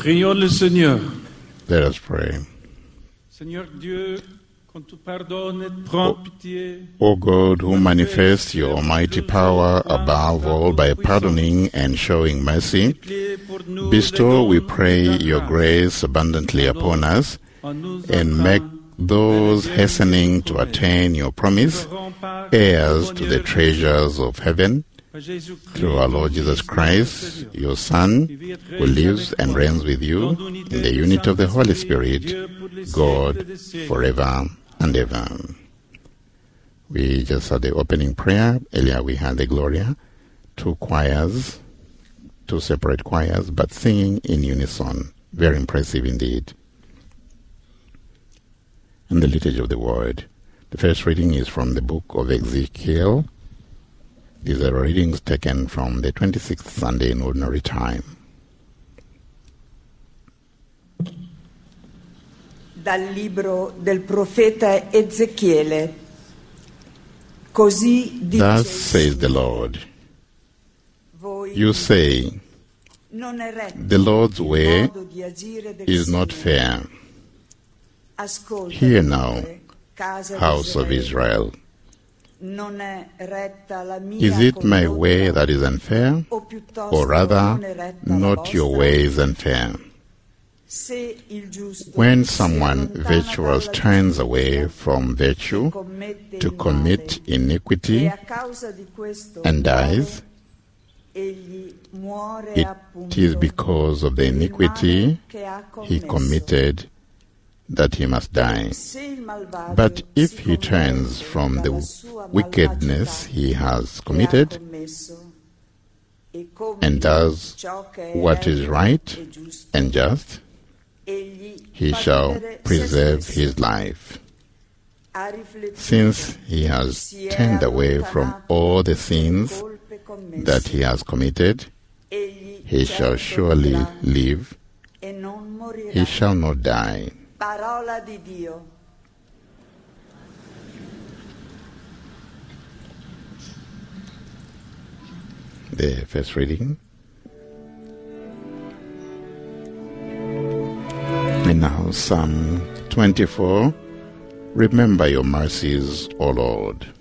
Prions le Seigneur. Let us pray. Seigneur Dieu, quand tu pardonnes, prends pitié. O God, who manifests your almighty power above all by pardoning and showing mercy, bestow, we pray, your grace abundantly upon us, and make those hastening to attain your promise heirs to the treasures of heaven, through our Lord Jesus Christ, your Son, who lives and reigns with you in the unity of the Holy Spirit, God, forever and ever. We just had the opening prayer. Earlier we had the Gloria, two separate choirs, but singing in unison. Very impressive indeed. And the liturgy of the Word. The first reading is from the book of Ezekiel. These are readings taken from the 26th Sunday in Ordinary Time. Dal libro del profeta Ezechiele. Così dice Thus says the Lord. You say, the Lord's way is not fair. Hear now, house of Israel. Is it my way that is unfair, or rather, not your way is unfair? When someone virtuous turns away from virtue to commit iniquity and dies, it is because of the iniquity he committed that he must die. But if he turns from the wickedness he has committed and does what is right and just, he shall preserve his life. Since he has turned away from all the sins that he has committed, he shall surely live. He shall not die. Parola di Dio. The first reading. And now Psalm 24. Remember your mercies, O Lord.